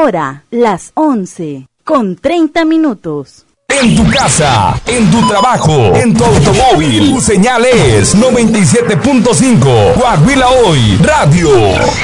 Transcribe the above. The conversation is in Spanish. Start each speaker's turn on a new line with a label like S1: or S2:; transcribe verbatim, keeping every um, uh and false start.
S1: hora, las once, con treinta minutos.
S2: En tu casa, en tu trabajo, en tu automóvil, tu señal es noventa y siete punto cinco. Coahuila Hoy Radio.